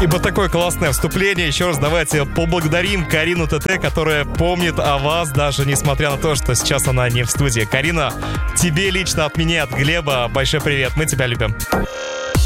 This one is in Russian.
Ибо такое классное вступление. Еще раз давайте поблагодарим Карину ТТ, которая помнит о вас, даже несмотря на то, что сейчас она не в студии. Карина, тебе лично от меня, от Глеба, большой привет. Мы тебя любим.